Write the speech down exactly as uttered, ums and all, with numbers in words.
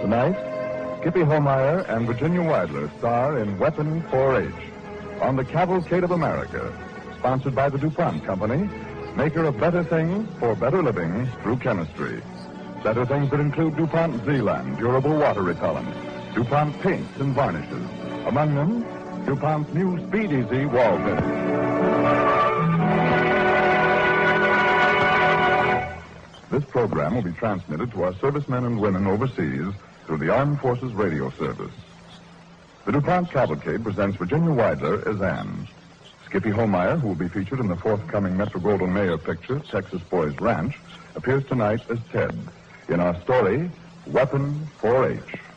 Tonight, Skippy Homeyer and Virginia Weidler star in Weapon four H on the Cavalcade of America, sponsored by the DuPont Company, maker of better things for better living through chemistry. Better things that include DuPont Zealand, durable water repellent, DuPont paints and varnishes. Among them, DuPont's new Speed Easy wall finish. This program will be transmitted to our servicemen and women overseas through the Armed Forces Radio Service. The DuPont Cavalcade presents Virginia Weidler as Anne. Skippy Homeyer, who will be featured in the forthcoming Metro-Goldwyn-Mayer picture, Texas Boys Ranch, appears tonight as Ted in our story, Weapon four H.